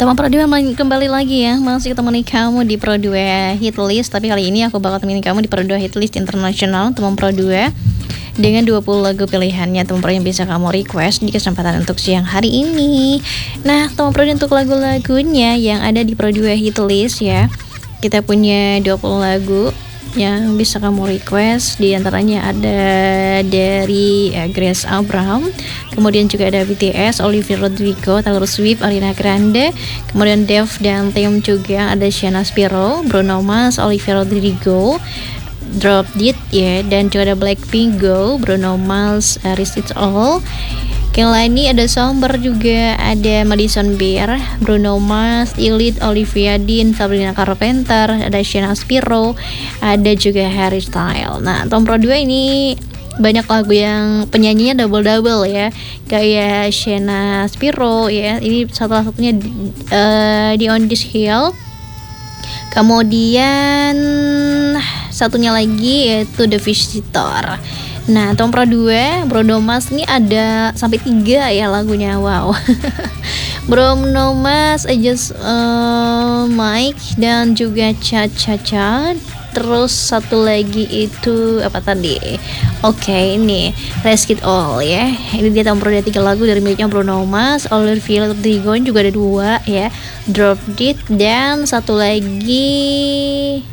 Teman Pro 2 kembali lagi ya, masih temani kamu di Pro 2 Hit List. Tapi kali ini aku bakal temenin kamu di Pro 2 Hit List Internasional Teman Pro 2 dengan 20 lagu pilihannya Teman Pro yang bisa kamu request di kesempatan untuk siang hari ini. Nah, Teman Pro untuk lagu-lagunya yang ada di Pro 2 Hit List ya, kita punya 20 lagu yang bisa kamu request. Di antaranya ada dari Grace Abraham, kemudian juga ada BTS, Olivia Rodrigo, Taylor Swift, Ariana Grande, kemudian Dev dan Tim juga ada Shana Spiro, Bruno Mars, Olivia Rodrigo, Drop Dead ya, dan juga ada Blackpink Go, Bruno Mars, Risk It All. Kemudian ada Somber juga, ada Madison Beer, Bruno Mars, Elite, Olivia Dean, Sabrina Carpenter, ada Shana Spiro, ada juga Harry Styles. Nah, Tom Pro 2 ini banyak lagu yang penyanyinya double-double ya, kayak Shana Spiro ya, ini salah satunya di On This Hill. Kemudian satunya lagi yaitu The Visitor. Nah, Tom Pro 2, Bruno Mars ini ada sampai 3 ya lagunya, wow. Bruno Mars, I Just Mike, dan juga Cha Cha Cha. Terus satu lagi itu apa tadi? Oke, ini Risk It All ya. Ini dia Tom Pro 2 3 lagu dari miliknya Bruno Mars, Olivia Rodrigo juga ada 2 ya, Drop Dead, dan satu lagi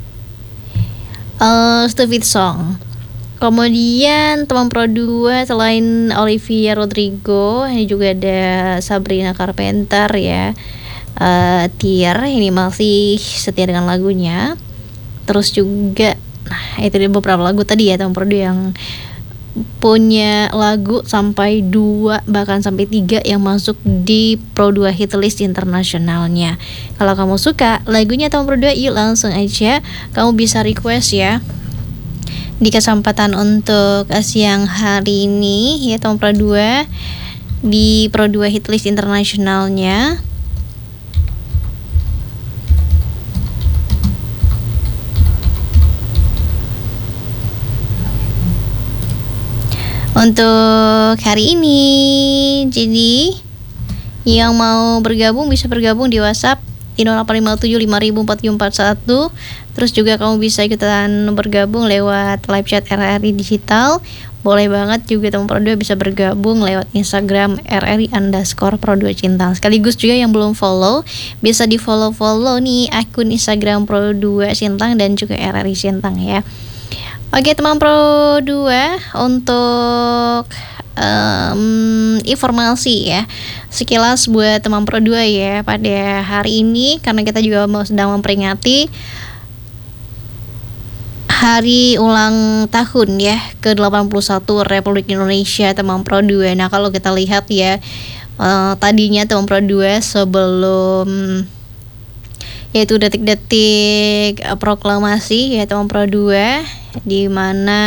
Stupid Song. Kemudian teman Pro 2 selain Olivia Rodrigo, ini juga ada Sabrina Carpenter ya, Tier, ini masih setia dengan lagunya. Terus juga, nah itu dia beberapa lagu tadi ya teman Pro 2 yang punya lagu sampai 2 bahkan sampai 3 yang masuk di Pro 2 Hit List internasionalnya. Kalau kamu suka lagunya teman Pro 2, yuk langsung aja kamu bisa request ya di kesempatan untuk siang hari ini ya Tom Pro 2 di Pro 2 Hit List internasionalnya. Untuk hari ini, jadi yang mau bergabung bisa bergabung di WhatsApp di 0857504041. Terus juga kamu bisa ikutan bergabung lewat live chat RRI Digital. Boleh banget juga teman Pro 2 bisa bergabung lewat Instagram RRI_Pro 2 Cinta. Sekaligus juga yang belum follow, bisa di follow nih akun Instagram Pro 2 Sintang dan juga RRI Sintang ya. Oke teman Pro 2, untuk informasi ya sekilas buat teman Pro 2 ya pada hari ini, karena kita juga sedang memperingati hari ulang tahun ya ke-81 Republik Indonesia teman Pro 2. Nah, kalau kita lihat ya, tadinya teman Pro 2 sebelum yaitu detik-detik proklamasi ya teman Pro 2, di mana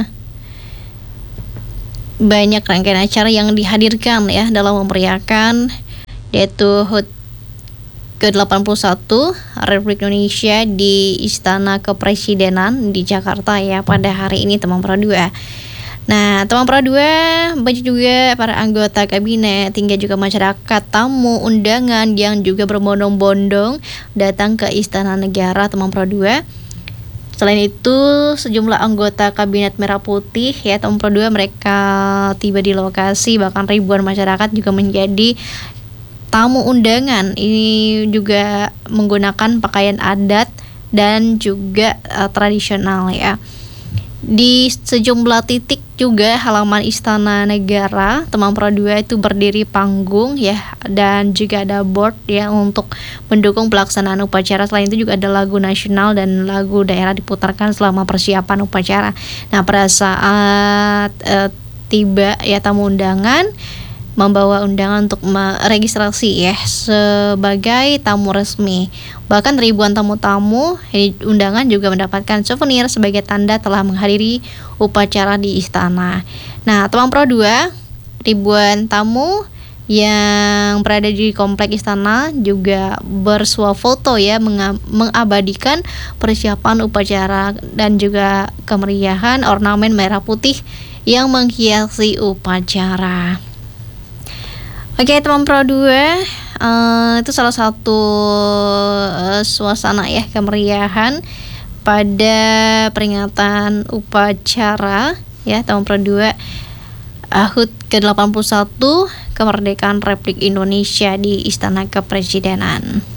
banyak rangkaian acara yang dihadirkan ya dalam memeriahkan yaitu HUT ke-81 Republik Indonesia di Istana Kepresidenan di Jakarta ya pada hari ini teman Pro 2. Nah, teman Pro 2 banyak juga para anggota kabinet hingga juga masyarakat, tamu undangan yang juga berbondong-bondong datang ke Istana Negara teman Pro 2. Selain itu, sejumlah anggota Kabinet Merah Putih ya teman Pro 2 mereka tiba di lokasi, bahkan ribuan masyarakat juga menjadi tamu undangan. Ini juga menggunakan pakaian adat dan juga tradisional ya. Di sejumlah titik juga halaman Istana Negara teman Pro 2 itu berdiri panggung ya, dan juga ada board ya untuk mendukung pelaksanaan upacara. Selain itu juga ada lagu nasional dan lagu daerah diputarkan selama persiapan upacara. Nah, pada saat tiba ya tamu undangan membawa undangan untuk meregistrasi ya sebagai tamu resmi. Bahkan ribuan tamu-tamu undangan juga mendapatkan souvenir sebagai tanda telah menghadiri upacara di istana. Nah, teman Pro 2, ribuan tamu yang berada di komplek istana juga bersuah foto ya, mengabadikan persiapan upacara dan juga kemeriahan ornamen merah putih yang menghiasi upacara. Oke teman Pro 2, itu salah satu suasana ya kemeriahan pada peringatan upacara ya tahun kedua HUT ke-81 kemerdekaan Republik Indonesia di Istana Kepresidenan.